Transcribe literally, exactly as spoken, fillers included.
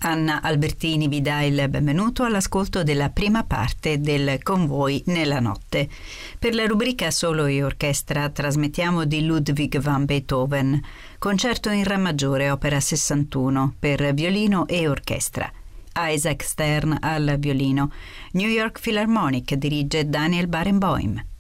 Anna Albertini vi dà il benvenuto all'ascolto della prima parte del Con voi nella notte. Per la rubrica Solo e Orchestra trasmettiamo di Ludwig van Beethoven, concerto in Re maggiore, opera sessantuno, per violino e orchestra. Isaac Stern al violino. New York Philharmonic dirige Daniel Barenboim.